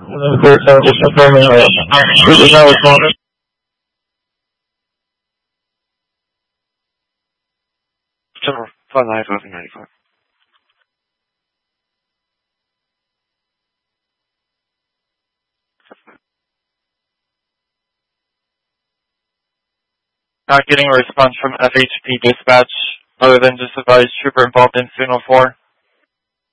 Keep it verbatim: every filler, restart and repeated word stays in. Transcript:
Just confirming. This is now responding. Fun Life of ninety-five. Not getting a response from F H P dispatch other than just advised trooper involved in signal four.